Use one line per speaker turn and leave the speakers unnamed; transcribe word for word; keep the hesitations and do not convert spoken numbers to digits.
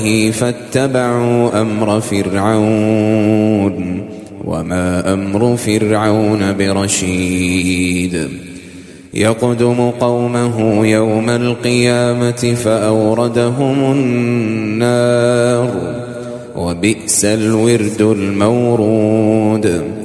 فاتبعوا أمر فرعون وما أمر فرعون برشيد يقدم قومه يوم القيامة فأوردهم النار وبئس الورد المورود